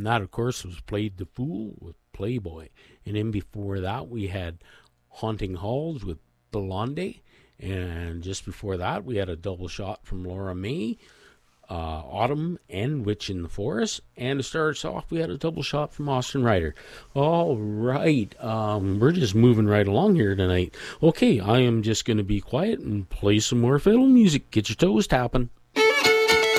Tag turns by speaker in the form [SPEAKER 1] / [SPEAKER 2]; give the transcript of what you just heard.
[SPEAKER 1] that, of course, was Played the Fool with Playboy. And then before that, we had Haunting Halls with Blonde. And just before that, we had a double shot from Laura May, Autumn and Witch in the Forest. And to start us off, we had a double shot from Austin Ryder. All right, we're just moving right along here tonight. Okay, I am just going to be quiet and play some more fiddle music. Get your toes tapping.